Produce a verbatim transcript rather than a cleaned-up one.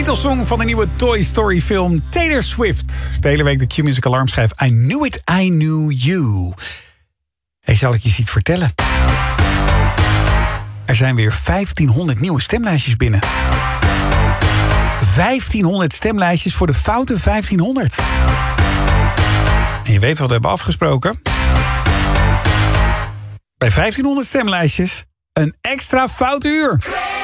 Titelsong van de nieuwe Toy Story film Taylor Swift. De hele week de Q-Music Alarm schrijft I knew it, I knew you. Hey, zal ik je iets vertellen? Er zijn weer vijftienhonderd nieuwe stemlijstjes binnen. vijftienhonderd stemlijstjes voor de foute vijftienhonderd. En je weet wat we hebben afgesproken. Bij vijftienhonderd stemlijstjes een extra fout uur.